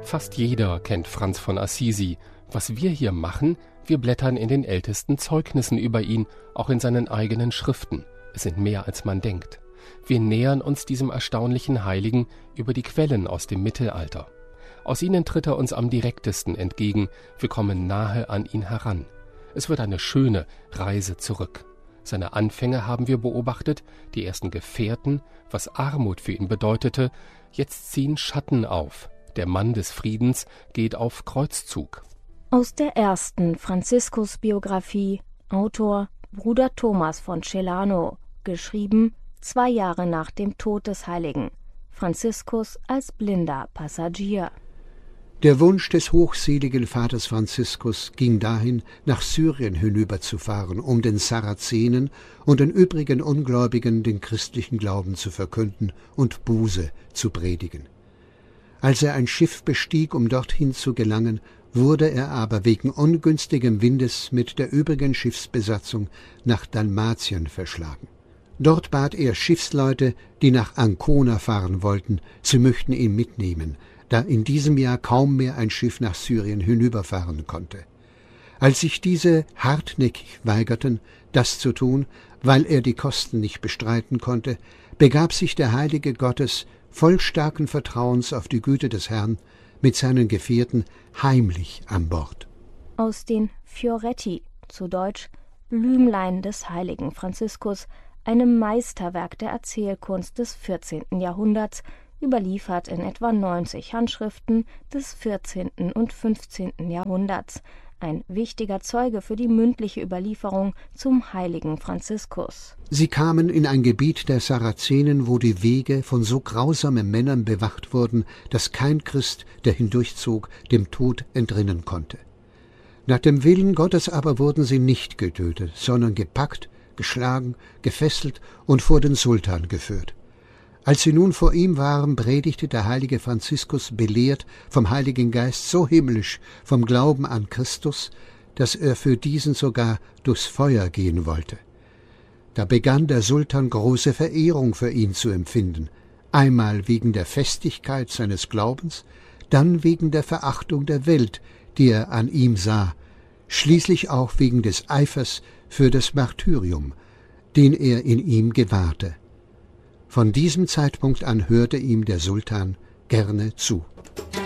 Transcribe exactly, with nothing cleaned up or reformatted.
Fast jeder kennt Franz von Assisi. Was wir hier machen, wir blättern in den ältesten Zeugnissen über ihn, auch in seinen eigenen Schriften. Es sind mehr, als man denkt. Wir nähern uns diesem erstaunlichen Heiligen über die Quellen aus dem Mittelalter. Aus ihnen tritt er uns am direktesten entgegen. Wir kommen nahe an ihn heran. Es wird eine schöne Reise zurück. Seine Anfänge haben wir beobachtet, die ersten Gefährten, was Armut für ihn bedeutete. Jetzt ziehen Schatten auf. Der Mann des Friedens geht auf Kreuzzug. Aus der ersten Franziskus-Biografie, Autor Bruder Thomas von Celano, geschrieben zwei Jahre nach dem Tod des Heiligen. Franziskus als blinder Passagier. Der Wunsch des hochseligen Vaters Franziskus ging dahin, nach Syrien hinüberzufahren, um den Sarazenen und den übrigen Ungläubigen den christlichen Glauben zu verkünden und Buße zu predigen. Als er ein Schiff bestieg, um dorthin zu gelangen, wurde er aber wegen ungünstigem Windes mit der übrigen Schiffsbesatzung nach Dalmatien verschlagen. Dort bat er Schiffsleute, die nach Ancona fahren wollten, sie möchten ihn mitnehmen, da in diesem Jahr kaum mehr ein Schiff nach Syrien hinüberfahren konnte. Als sich diese hartnäckig weigerten, das zu tun, weil er die Kosten nicht bestreiten konnte, begab sich der Heilige Gottes voll starken Vertrauens auf die Güte des Herrn mit seinen Gefährten heimlich an Bord. Aus den Fioretti, zu Deutsch Blümlein des heiligen Franziskus, einem Meisterwerk der Erzählkunst des vierzehnten Jahrhunderts, überliefert in etwa neunzig Handschriften des vierzehnten und fünfzehnten Jahrhunderts, ein wichtiger Zeuge für die mündliche Überlieferung zum heiligen Franziskus. Sie kamen in ein Gebiet der Sarazenen, wo die Wege von so grausamen Männern bewacht wurden, dass kein Christ, der hindurchzog, dem Tod entrinnen konnte. Nach dem Willen Gottes aber wurden sie nicht getötet, sondern gepackt, geschlagen, gefesselt und vor den Sultan geführt. Als sie nun vor ihm waren, predigte der heilige Franziskus belehrt vom Heiligen Geist so himmlisch vom Glauben an Christus, dass er für diesen sogar durchs Feuer gehen wollte. Da begann der Sultan große Verehrung für ihn zu empfinden, einmal wegen der Festigkeit seines Glaubens, dann wegen der Verachtung der Welt, die er an ihm sah, schließlich auch wegen des Eifers für das Martyrium, den er in ihm gewahrte. Von diesem Zeitpunkt an hörte ihm der Sultan gerne zu.